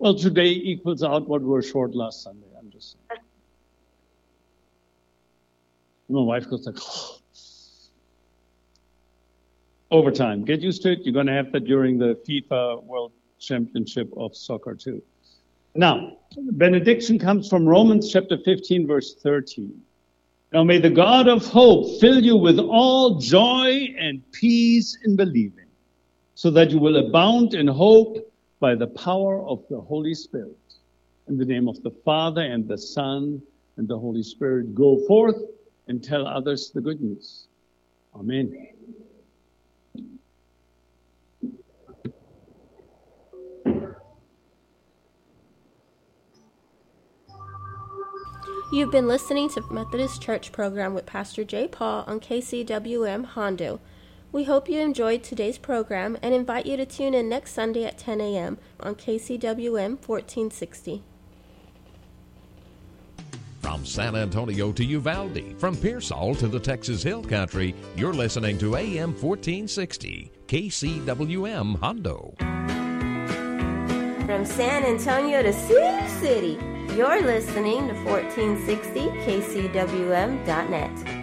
Well, today equals out what were short last Sunday. I'm just saying. My wife goes like, overtime. Get used to it. You're going to have that during the FIFA World Championship of Soccer too. Now, the benediction comes from Romans chapter 15, verse 13. Now may the God of hope fill you with all joy and peace in believing, so that you will abound in hope by the power of the Holy Spirit. In the name of the Father and the Son and the Holy Spirit, go forth and tell others the good news. Amen. You've been listening to Methodist Church program with Pastor J. Paul on KCWM Hondo. We hope you enjoyed today's program and invite you to tune in next Sunday at 10 a.m. on KCWM 1460. From San Antonio to Uvalde, from Pearsall to the Texas Hill Country, you're listening to AM 1460, KCWM Hondo. From San Antonio to Sioux City, you're listening to 1460 KCWM.net.